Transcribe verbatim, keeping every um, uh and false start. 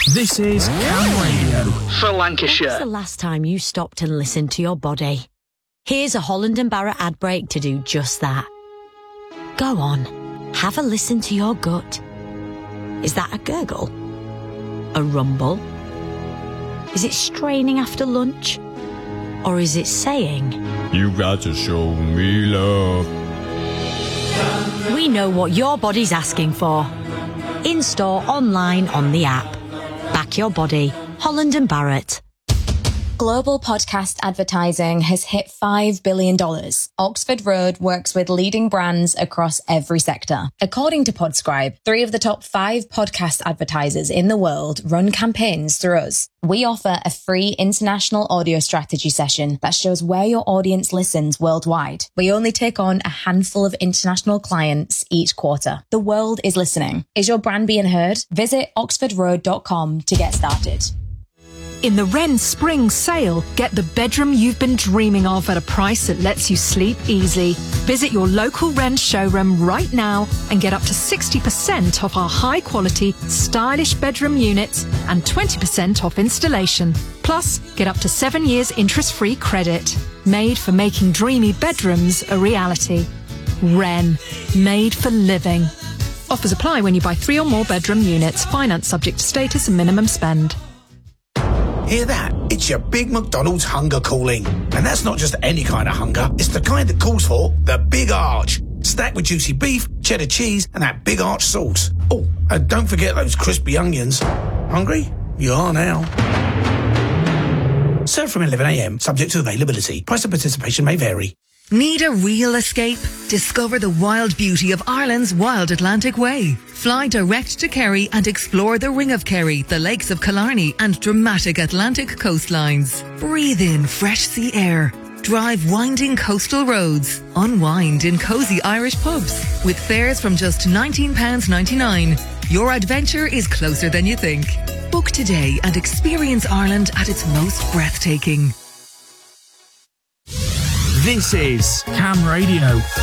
This is Cam Radio for Lancashire. When's the last time you stopped and listened to your body? Here's a Holland and Barrett ad break to do just that. Go on, have a listen to your gut. Is that a gurgle? A rumble? Is it straining after lunch? Or is it saying, you got to show me love? We know what your body's asking for. In-store, online, on the app. Back your body. Holland and Barrett. Global podcast advertising has hit five billion dollars. Oxford Road works with leading brands across every sector. According to Podscribe, three of the top five podcast advertisers in the world run campaigns through us. We offer a free international audio strategy session that shows where your audience listens worldwide. We only take on a handful of international clients each quarter. The world is listening. Is your brand being heard? Visit oxford road dot com to get started. In the Wren Spring Sale, get the bedroom you've been dreaming of at a price that lets you sleep easy. Visit your local Wren showroom right now and get up to sixty percent off our high-quality, stylish bedroom units and twenty percent off installation. Plus, get up to seven years interest-free credit. Made for making dreamy bedrooms a reality. Wren. Made for living. Offers apply when you buy three or more bedroom units. Finance subject to status and minimum spend. Hear that? It's your big McDonald's hunger calling. And that's not just any kind of hunger. It's the kind that calls for the Big Arch. Stacked with juicy beef, cheddar cheese, and that Big Arch sauce. Oh, and don't forget those crispy onions. Hungry? You are now. Served from eleven a.m, subject to availability. Price of participation may vary. Need a real escape? Discover the wild beauty of Ireland's Wild Atlantic Way. Fly direct to Kerry and explore the Ring of Kerry, the lakes of Killarney and dramatic Atlantic coastlines. Breathe in fresh sea air. Drive winding coastal roads. Unwind in cosy Irish pubs. With fares from just nineteen pounds ninety-nine. Your adventure is closer than you think. Book today and experience Ireland at its most breathtaking. This is Cam Radio